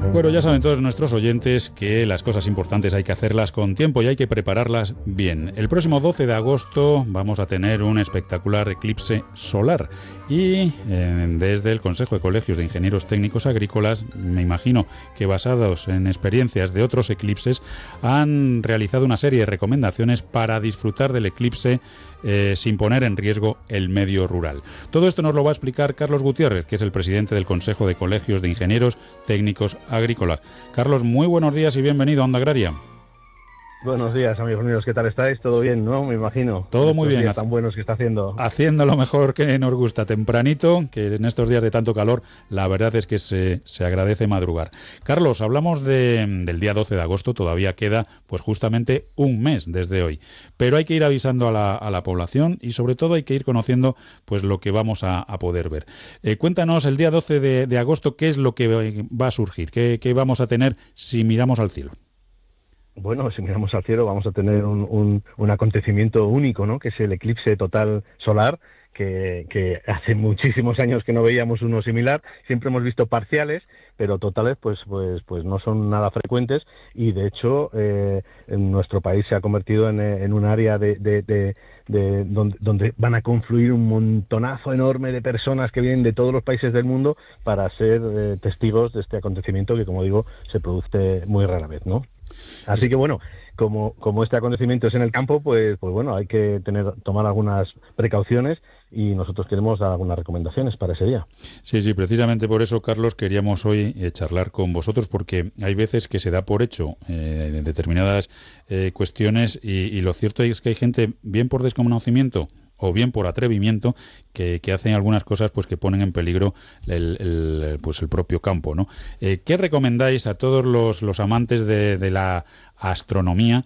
Bueno, ya saben todos nuestros oyentes que las cosas importantes hay que hacerlas con tiempo y hay que prepararlas bien. El próximo 12 de agosto vamos a tener un espectacular eclipse solar y desde el Consejo de Colegios de Ingenieros Técnicos Agrícolas, me imagino que basados en experiencias de otros eclipses, han realizado una serie de recomendaciones para disfrutar del eclipse sin poner en riesgo el medio rural. Todo esto nos lo va a explicar Carlos Gutiérrez, que es el presidente del Consejo de Colegios de Ingenieros Técnicos Agrícolas. Carlos, muy buenos días y bienvenido a Onda Agraria. Buenos días, amigos míos, ¿qué tal estáis? ¿Todo bien, no? Me imagino. Todo muy bien. Días tan buenos que está haciendo. Haciendo lo mejor que nos gusta, tempranito, que en estos días de tanto calor, la verdad es que se agradece madrugar. Carlos, hablamos del día 12 de agosto, todavía queda pues justamente un mes desde hoy, pero hay que ir avisando a la población y sobre todo hay que ir conociendo pues lo que vamos a poder ver. Cuéntanos el día 12 de agosto, ¿qué es lo que va a surgir? ¿Qué vamos a tener si miramos al cielo? Bueno, si miramos al cielo vamos a tener un acontecimiento único, ¿no? Que es el eclipse total solar, que hace muchísimos años que no veíamos uno similar. Siempre hemos visto parciales, pero totales pues no son nada frecuentes y de hecho en nuestro país se ha convertido en un área donde van a confluir un montonazo enorme de personas que vienen de todos los países del mundo para ser testigos de este acontecimiento que, como digo, se produce muy rara vez, ¿no? Así que bueno, como este acontecimiento es en el campo, pues bueno, hay que tomar algunas precauciones y nosotros queremos dar algunas recomendaciones para ese día. Sí, precisamente por eso, Carlos, queríamos hoy charlar con vosotros, porque hay veces que se da por hecho determinadas cuestiones y lo cierto es que hay gente, bien por desconocimiento o bien por atrevimiento, que hacen algunas cosas pues que ponen en peligro el propio campo, ¿no? ¿Qué recomendáis a todos los amantes de la astronomía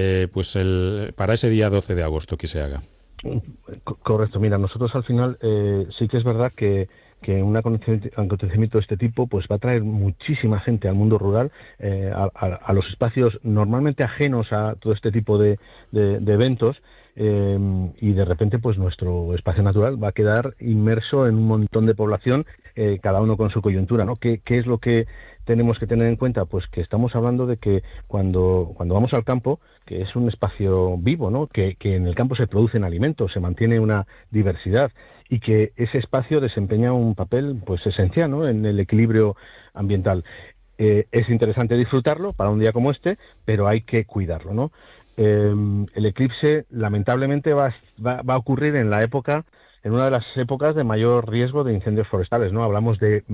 para ese día 12 de agosto que se haga? Correcto, mira, nosotros al final sí que es verdad que un acontecimiento de este tipo pues va a traer muchísima gente al mundo rural, a los espacios normalmente ajenos a todo este tipo de eventos, y de repente pues nuestro espacio natural va a quedar inmerso en un montón de población, cada uno con su coyuntura, ¿no? ¿Qué es lo que tenemos que tener en cuenta? Pues que estamos hablando de que cuando vamos al campo, que es un espacio vivo, ¿no? Que en el campo se producen alimentos, se mantiene una diversidad y que ese espacio desempeña un papel pues esencial, ¿no? En el equilibrio ambiental. Es interesante disfrutarlo para un día como este, pero hay que cuidarlo, ¿no? El eclipse lamentablemente va a ocurrir en una de las épocas de mayor riesgo de incendios forestales, ¿no? Hablamos de